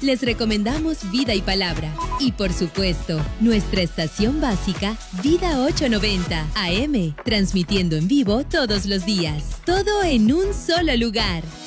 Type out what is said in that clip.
les recomendamos Vida y Palabra. Y por supuesto, nuestra estación básica, Vida 890 AM, transmitiendo en vivo todos los días. Todo en un solo lugar.